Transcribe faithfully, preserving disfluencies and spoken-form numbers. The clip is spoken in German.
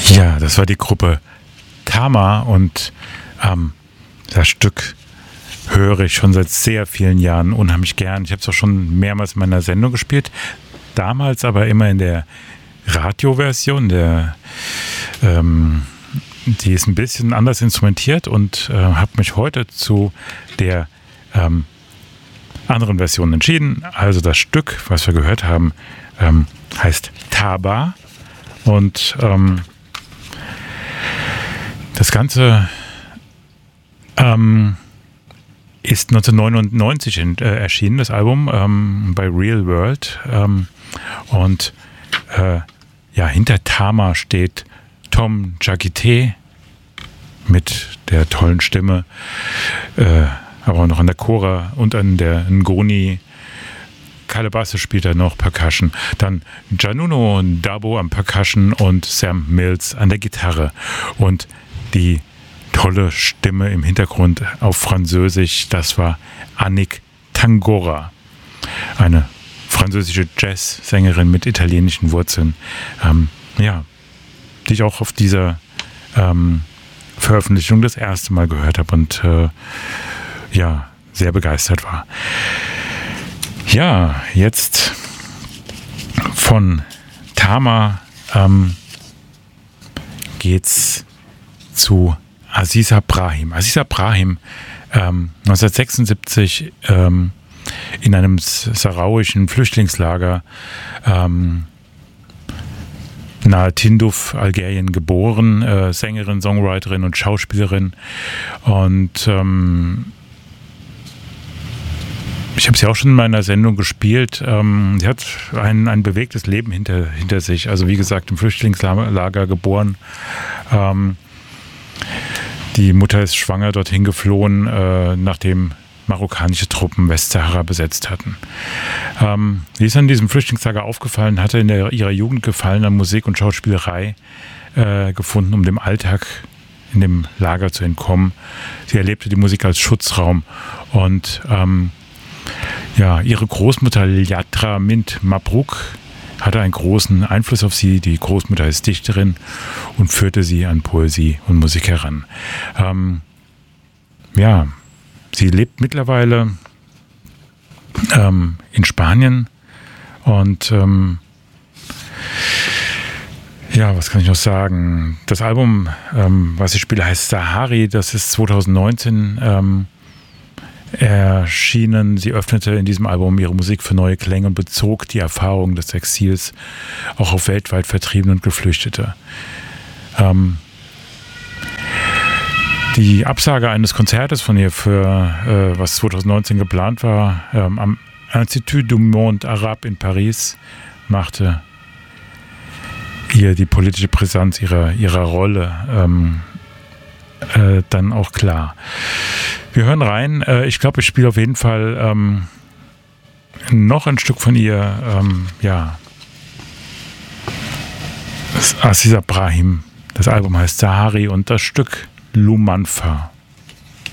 Ja, das war die Gruppe Tama und ähm, das Stück höre ich schon seit sehr vielen Jahren unheimlich gern. Ich habe es auch schon mehrmals in meiner Sendung gespielt, damals aber immer in der Radioversion, der, ähm, die ist ein bisschen anders instrumentiert und äh, habe mich heute zu der ähm, anderen Version entschieden. Also das Stück, was wir gehört haben, ähm, heißt Taba und ähm, das Ganze ähm, ist neunzehnhundertneunundneunzig in, äh, erschienen, das Album, ähm, bei Real World. Ähm, und äh, ja, hinter Tama steht Tom Jagite mit der tollen Stimme, äh, aber auch noch an der Chora und an der Ngoni. Calabasse spielt er noch, Percussion. Dann Giannuno Dabo am Percussion und Sam Mills an der Gitarre. Und die tolle Stimme im Hintergrund auf Französisch, das war Annick Tangora, eine französische Jazzsängerin mit italienischen Wurzeln, ähm, ja, die ich auch auf dieser ähm, Veröffentlichung das erste Mal gehört habe und äh, ja, sehr begeistert war. Ja, jetzt von Tama ähm, geht's zu Aziza Brahim. Aziza Brahim, ähm, neunzehnhundertsechsundsiebzig ähm, in einem sahrauischen Flüchtlingslager ähm, nahe Tindouf, Algerien geboren, äh, Sängerin, Songwriterin und Schauspielerin. Und ähm, ich habe sie auch schon in meiner Sendung gespielt. Ähm, sie hat ein, ein bewegtes Leben hinter, hinter sich. Also wie gesagt, im Flüchtlingslager geboren. Ähm, die Mutter ist schwanger dorthin geflohen, äh, nachdem marokkanische Truppen Westsahara besetzt hatten. Ähm, sie ist an diesem Flüchtlingslager aufgefallen, hatte in der, ihrer Jugend Gefallen an Musik und Schauspielerei äh, gefunden, um dem Alltag in dem Lager zu entkommen. Sie erlebte die Musik als Schutzraum und ähm, ja, ihre Großmutter Yatra Mint Mabruk hatte einen großen Einfluss auf sie. Die Großmutter ist Dichterin und führte sie an Poesie und Musik heran. Ähm, ja, sie lebt mittlerweile ähm, in Spanien und ähm, ja, was kann ich noch sagen? Das Album, ähm, was ich spiele, heißt Sahari. Das ist zweitausendneunzehn ähm, erschienen. Sie öffnete in diesem Album ihre Musik für neue Klänge und bezog die Erfahrungen des Exils auch auf weltweit Vertriebene und Geflüchtete. Ähm, die Absage eines Konzertes von ihr, für äh, was zweitausendneunzehn geplant war, ähm, am Institut du Monde Arabe in Paris, machte ihr die politische Brisanz ihrer, ihrer Rolle ähm, äh, dann auch klar. Wir hören rein. Äh, ich glaube, ich spiele auf jeden Fall ähm, noch ein Stück von ihr. Ähm, ja. Das Aziza Brahim. Das Album heißt Sahari und das Stück Lumanfa.